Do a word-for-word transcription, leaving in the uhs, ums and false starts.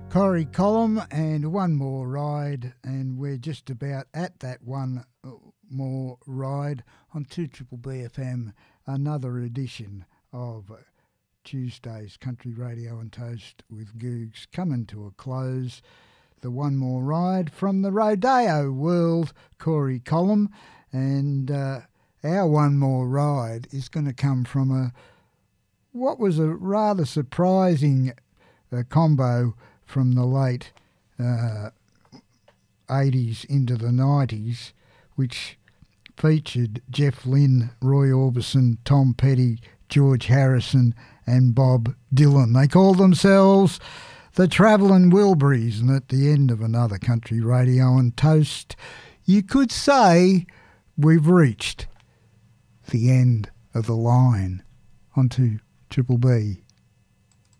Corrie Column and One More Ride, and we're just about at that one more ride on two Triple B F M, another edition of Tuesday's Country Radio and Toast with Googs coming to a close. The One More Ride from the Rodeo world, Corrie Column, and uh, our One More Ride is going to come from a what was a rather surprising uh, combo from the late uh, eighties into the nineties, which featured Jeff Lynne, Roy Orbison, Tom Petty, George Harrison and Bob Dylan. They called themselves the Travellin' Wilburys, and at the end of another Country Radio and Toast, you could say we've reached the end of the line onto Triple B.